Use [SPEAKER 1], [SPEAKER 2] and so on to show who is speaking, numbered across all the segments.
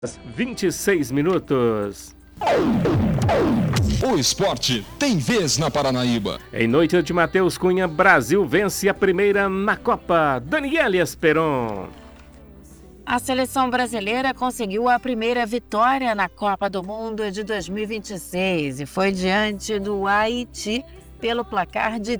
[SPEAKER 1] 26 minutos.
[SPEAKER 2] O esporte tem vez na Paranaíba.
[SPEAKER 1] Em noite de Matheus Cunha, Brasil vence a primeira na Copa. Daniela Esperon.
[SPEAKER 3] A seleção brasileira conseguiu a primeira vitória na Copa do Mundo de 2026 e foi diante do Haiti pelo placar de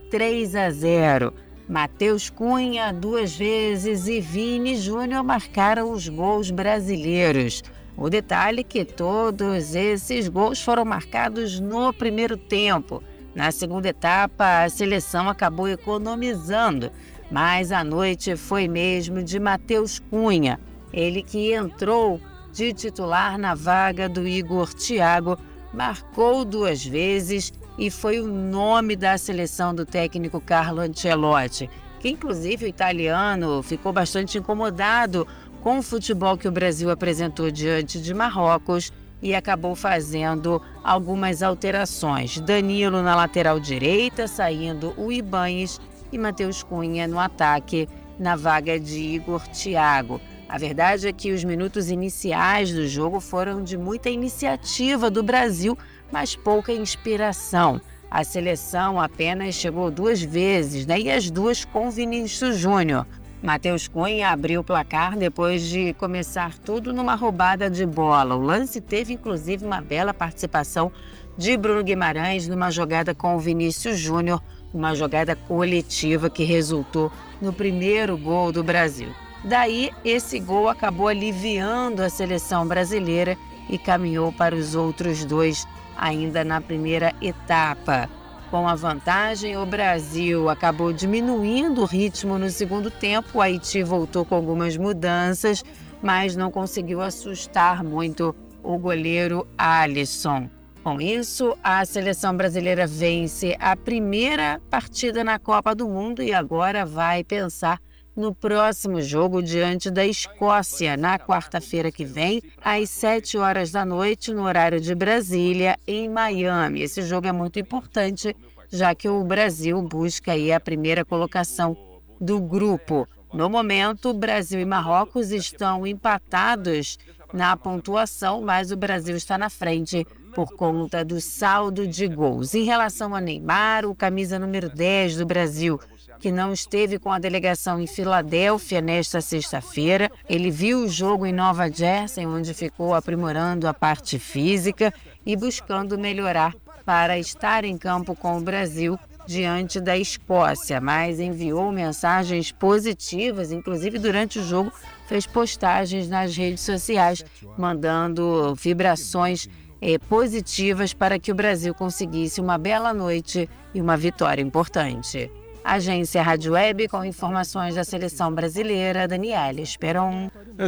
[SPEAKER 3] 3-0. Matheus Cunha 2 vezes e Vini Júnior marcaram os gols brasileiros. O detalhe é que todos esses gols foram marcados no primeiro tempo. Na segunda etapa, a seleção acabou economizando, mas a noite foi mesmo de Matheus Cunha. Ele que entrou de titular na vaga do Igor Thiago, marcou 2 vezes e foi o nome da seleção do técnico Carlo Ancelotti, que inclusive o italiano ficou bastante incomodado com o futebol que o Brasil apresentou diante de Marrocos e acabou fazendo algumas alterações. Danilo na lateral direita, saindo o Ibañez, e Matheus Cunha no ataque na vaga de Igor Thiago. A verdade é que os minutos iniciais do jogo foram de muita iniciativa do Brasil, mas pouca inspiração. A seleção apenas chegou 2 vezes, e as 2 com Vinícius Júnior. Matheus Cunha abriu o placar depois de começar tudo numa roubada de bola. O lance teve inclusive uma bela participação de Bruno Guimarães numa jogada com o Vinícius Júnior, uma jogada coletiva que resultou no primeiro gol do Brasil. Daí, esse gol acabou aliviando a seleção brasileira e caminhou para os outros 2 ainda na primeira etapa. Com a vantagem, o Brasil acabou diminuindo o ritmo no segundo tempo. O Haiti voltou com algumas mudanças, mas não conseguiu assustar muito o goleiro Alisson. Com isso, a seleção brasileira vence a primeira partida na Copa do Mundo e agora vai pensar no próximo jogo diante da Escócia, na quarta-feira que vem, às 7h da noite, no horário de Brasília, em Miami. Esse jogo é muito importante, já que o Brasil busca aí a primeira colocação do grupo. No momento, Brasil e Marrocos estão empatados na pontuação, mas o Brasil está na frente por conta do saldo de gols. Em relação a Neymar, o camisa número 10 do Brasil, que não esteve com a delegação em Filadélfia nesta sexta-feira. Ele viu o jogo em Nova Jersey, onde ficou aprimorando a parte física e buscando melhorar para estar em campo com o Brasil diante da Escócia, mas enviou mensagens positivas, inclusive durante o jogo fez postagens nas redes sociais, mandando vibrações positivas para que o Brasil conseguisse uma bela noite e uma vitória importante. Agência Rádio Web, com informações da seleção brasileira, Daniela Esperon.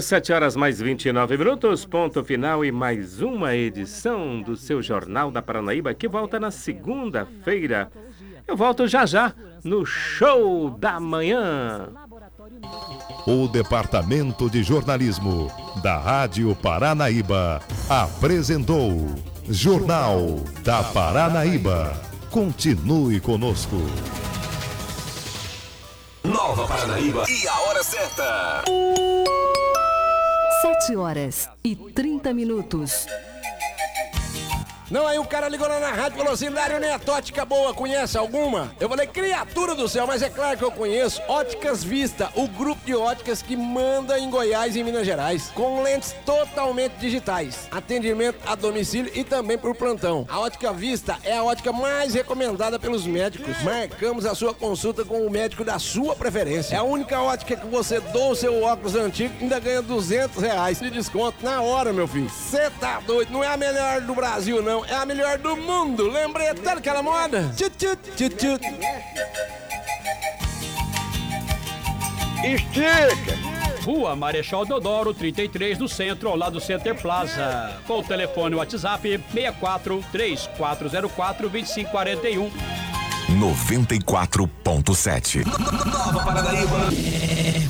[SPEAKER 1] 7h29, ponto final e mais uma edição do seu Jornal da Paranaíba, que volta na segunda-feira. Eu volto já no Show da Manhã.
[SPEAKER 4] O Departamento de Jornalismo da Rádio Paranaíba apresentou Jornal da Paranaíba. Continue conosco.
[SPEAKER 5] Nova Paranaíba e a hora certa.
[SPEAKER 6] 7h30.
[SPEAKER 7] Não, aí o cara ligou lá na rádio e falou assim: Dário Neto, ótica boa, conhece alguma? Eu falei: criatura do céu, mas é claro que eu conheço. Óticas Vista, o grupo de óticas que manda em Goiás e Minas Gerais, com lentes totalmente digitais, atendimento a domicílio e também por plantão. A Ótica Vista é a ótica mais recomendada pelos médicos. Marcamos a sua consulta com o médico da sua preferência. É a única ótica que você doa o seu óculos antigo e ainda ganha R$200 de desconto na hora, meu filho. Você tá doido? Não é a melhor do Brasil, não. É a melhor do mundo. Lembrei até daquela moda.
[SPEAKER 8] Estica! Rua Marechal Deodoro, 33, do centro, ao lado do Center Plaza. Com o telefone WhatsApp 64 3404 2541.
[SPEAKER 5] 94.7. Nova Paranaíba.